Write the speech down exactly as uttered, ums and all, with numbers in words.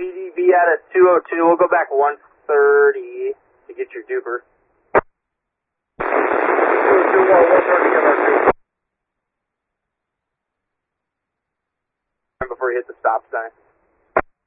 V D B out at two oh two. We'll go back one thirty to get your duper. two oh two, one thirty, get our duper. Before you hit the stop sign.